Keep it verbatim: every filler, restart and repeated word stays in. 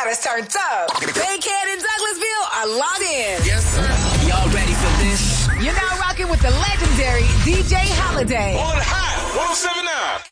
got us turned up. Bankhead and Douglasville are locked in. Yes, sir. Y'all ready for this? You're now rocking with the legendary D J Holiday. On hot, one oh seven point nine.